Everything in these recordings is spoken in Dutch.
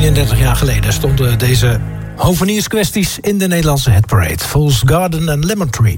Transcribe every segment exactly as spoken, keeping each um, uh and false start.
eenendertig jaar geleden stonden deze hovenierskwesties in de Nederlandse hitparade. Fool's Garden en Lemon Tree.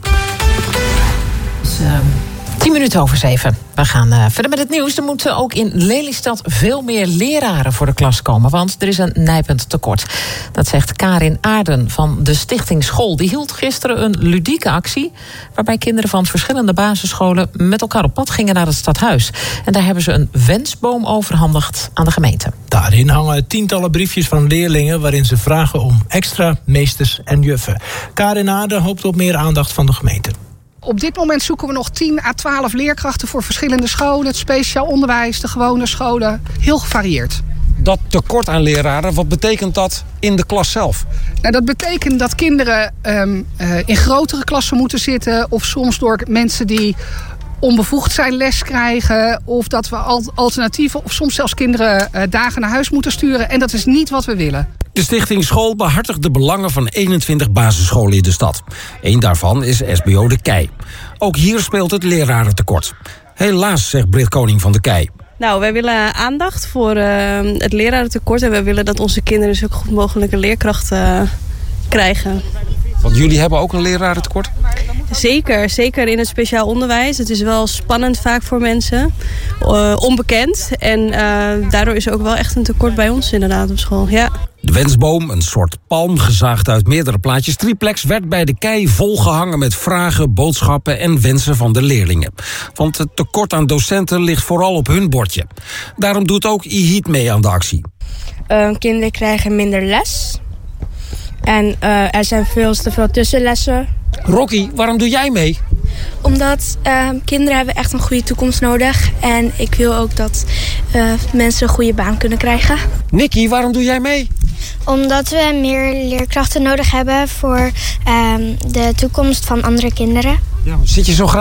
Dus, uh, tien minuten over zeven. We gaan uh, verder met het nieuws. Er moeten ook in Lelystad veel meer leraren voor de klas komen, want er is een nijpend tekort. Dat zegt Karin Aarden van de Stichting School. Die hield gisteren een ludieke actie waarbij kinderen van verschillende basisscholen met elkaar op pad gingen naar het stadhuis. En daar hebben ze een wensboom overhandigd aan de gemeente. Daarin hangen tientallen briefjes van leerlingen waarin ze vragen om extra meesters en juffen. Karin Aarden hoopt op meer aandacht van de gemeente. Op dit moment zoeken we nog tien à twaalf leerkrachten voor verschillende scholen. Het speciaal onderwijs, de gewone scholen. Heel gevarieerd. Dat tekort aan leraren, wat betekent dat in de klas zelf? Nou, dat betekent dat kinderen um, uh, in grotere klassen moeten zitten. Of soms door mensen die onbevoegd zijn les krijgen. Of dat we alternatieven of soms zelfs kinderen uh, dagen naar huis moeten sturen. En dat is niet wat we willen. De Stichting School behartigt de belangen van eenentwintig basisscholen in de stad. Eén daarvan is S B O De Kei. Ook hier speelt het lerarentekort. Helaas, zegt Britt Koning van De Kei. Nou, wij willen aandacht voor uh, het lerarentekort. En wij willen dat onze kinderen zo goed mogelijke leerkrachten uh, krijgen. Want jullie hebben ook een lerarentekort? Zeker, zeker in het speciaal onderwijs. Het is wel spannend vaak voor mensen. Uh, onbekend. En uh, daardoor is er ook wel echt een tekort bij ons inderdaad op school. Ja. De wensboom, een soort palm gezaagd uit meerdere plaatjes triplex, werd bij De Kei volgehangen met vragen, boodschappen en wensen van de leerlingen. Want het tekort aan docenten ligt vooral op hun bordje. Daarom doet ook I H I T mee aan de actie. Uh, kinderen krijgen minder les. En uh, er zijn veel te veel tussenlessen. Rocky, waarom doe jij mee? Omdat uh, kinderen hebben echt een goede toekomst nodig. En ik wil ook dat uh, mensen een goede baan kunnen krijgen. Nicky, waarom doe jij mee? Omdat we meer leerkrachten nodig hebben voor uh, de toekomst van andere kinderen. Ja, zit je zo graag